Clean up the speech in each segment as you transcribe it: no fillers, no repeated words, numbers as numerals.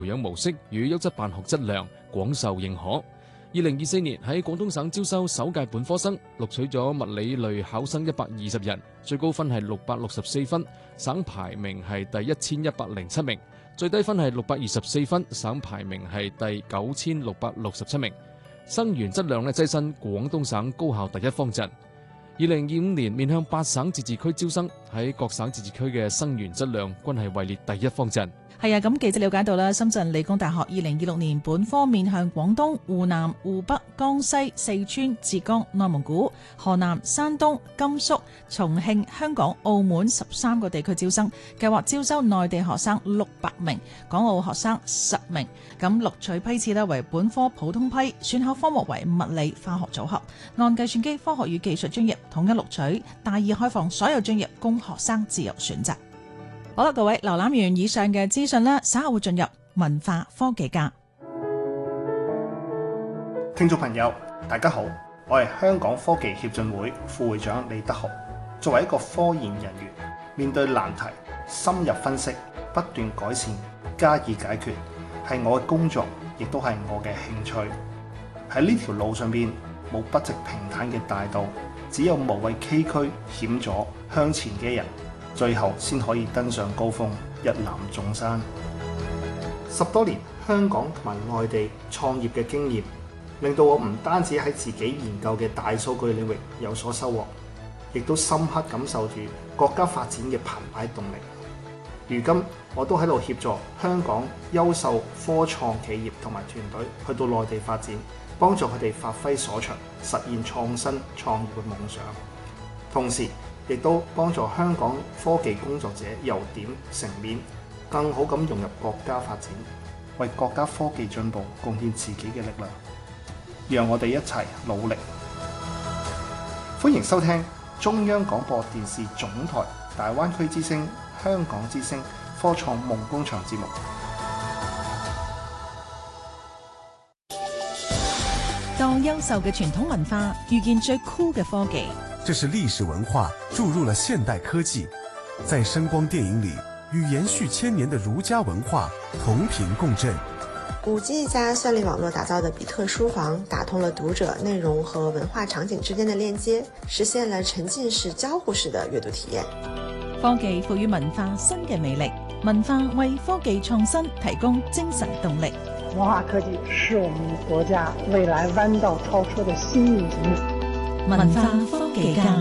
培養模式與優質辦學質量廣受認可。2024年喺廣東省招收首屆本科生，錄取咗物理類考生120人，最高分係664分，省排名係第1107名；最低分係624分，省排名係第9667名。生源質量躋身廣東省高校第一方陣。2025年面向8省自治區招生，喺各省自治區嘅生源質量均係位列第一方陣。 係啊，咁記者了解到啦，深圳理工大學2026年本科面向廣東、湖南、湖北、江西、四川、浙江、內蒙古、河南、山東、甘肅、重慶、香港、澳門13個地區招生，計劃招收內地學生600名，港澳學生10名。咁錄取批次呢為本科普通批，選考科目為物理化學組合，按計算機科學與技術專業統一錄取，大二開放所有專業供學生自由選擇。好啦，各位瀏覽完以上嘅資訊啦，稍後會進入文化科技家。 聽眾朋友，大家好，我係香港科技協進會副會長李德豪。作為一個科研人員，面對難題，深入分析，不斷改善，加以解決，係我嘅工作，亦都係我嘅興趣。喺呢條路上邊，冇筆直平坦嘅大道，只有無畏崎嶇險阻向前嘅人，最後先可以登上高峰，一覽眾山。10多年香港同埋內地創業嘅經驗，令到我唔單止喺自己研究嘅大數據領域有所收穫，亦都深刻感受住國家發展嘅澎湃動力。如今我都喺度協助香港優秀科創企業同埋團隊去到內地發展，幫助佢哋發揮所長，實現創新創業嘅夢想。同時亦都幫助香港科技工作者由點成面，更好咁融入國家發展，為國家科技進步貢獻自己嘅力量。讓我哋一齊努力。歡迎收聽中央廣播電視總台大灣區之聲、香港之聲科創夢工場節目。 當優秀嘅傳統文化遇見最酷嘅科技， 這是歷史文化注入了現代科技，在聲光電影裏與延續千年的儒家文化同頻共振。 5G 加算力網絡打造的比特書房，打通了讀者內容和文化場景之間的鏈接，實現了沉浸式交互式的閱讀體驗。 科技賦予文化新嘅魅力，文化為科技創新提供精神動力。 文化科技是我們國家未來彎道超車的新引擎。 文化科技家。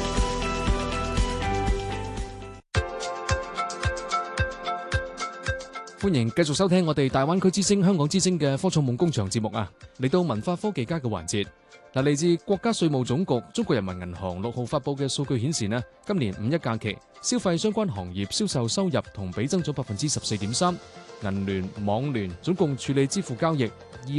歡迎繼續收聽我哋大灣區之聲、香港之聲嘅科創夢工場節目啊！嚟到文化科技家嘅環節，嚟自國家稅務總局、中國人民銀行6號發佈嘅數據顯示呢，今年5·1假期消費相關行業銷售收入同比增咗14.3%，銀聯、網聯總共處理支付交易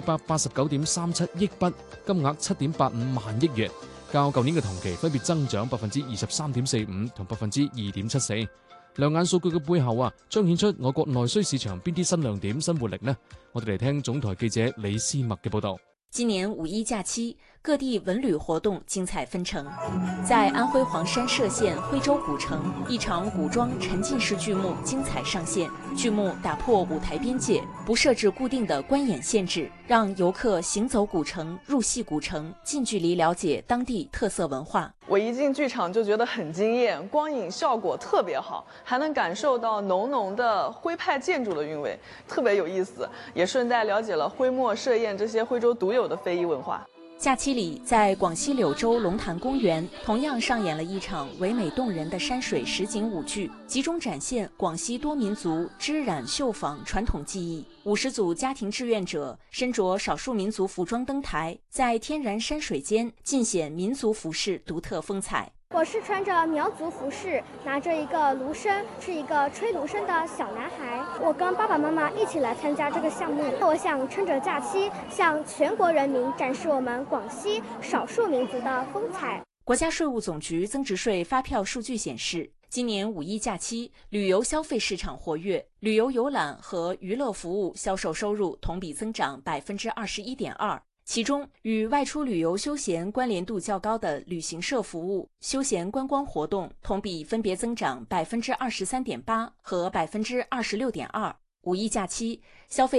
289.37億筆，金額7.85萬億元，較舊年嘅同期分別增長23.45%同2.74%。亮眼數據嘅背後啊，彰顯出我國內需市場邊啲新亮點、新活力呢？我哋嚟聽總台記者李思墨嘅報道。 今年5·1假期，各地文旅活動精彩紛呈。在安徽黃山歙縣徽州古城，一場古裝沉浸式劇目精彩上線。劇目打破舞台邊界，不設置固定的觀演限制，讓遊客行走古城、入戲古城，近距離了解當地特色文化。 我一進劇場就覺得很驚豔，光影效果特別好，還能感受到濃濃的徽派建築的韻味，特別有意思。也順帶了解了徽墨歙硯這些徽州獨有的非遺文化。 假期裡，在廣西柳州龍潭公園，同樣上演了一場唯美動人的山水實景舞劇，集中展現廣西多民族織染繡紡傳統技藝。50組家庭志願者身着少數民族服裝登台，在天然山水間盡顯民族服飾獨特風采。 我是穿着苗族服飾，拿着一個蘆笙，是一個吹蘆笙的小男孩。我跟爸爸媽媽一起來參加這個項目。我想趁着假期，向全國人民展示我們廣西少數民族的風采。 國家稅務總局增值稅發票數據顯示，今年5·1假期，旅遊消費市場活躍，旅遊遊覽和娛樂服務銷售收入同比增長21.2%。其中，與外出旅遊休閒關聯度較高的旅行社服務、休閒觀光活動同比分別增長23.8%和26.2%。 五一假期，消费